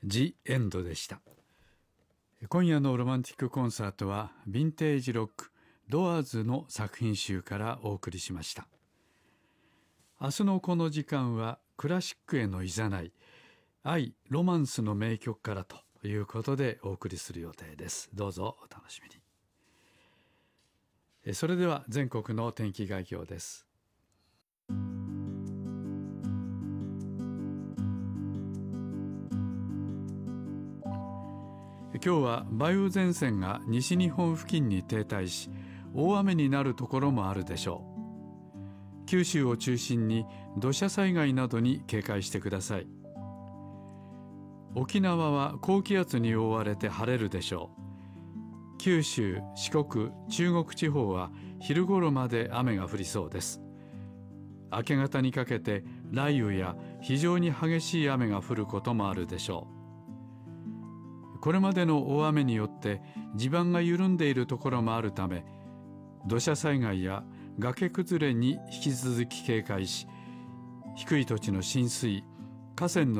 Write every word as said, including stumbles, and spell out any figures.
ジ・エンドでした。今夜のロマンティックコンサートはヴィンテージロックドアーズの作品集からお送りしました。明日のこの時間はクラシックへのいざない、愛・ロマンスの名曲からということでお送りする予定です。どうぞお楽しみに。それでは全国の天気概況です。今日は梅雨前線が西日本付近に停滞し、大雨になるところもあるでしょう。九州を中心に土砂災害などに警戒してください。沖縄は高気圧に覆われて晴れるでしょう。九州、四国、中国地方は昼頃まで雨が降りそうです。明け方にかけて雷雨や非常に激しい雨が降ることもあるでしょう。これまでの大雨によって地盤が緩んでいるところもあるため、土砂災害や崖崩れに引き続き警戒し、低い土地の浸水、河川の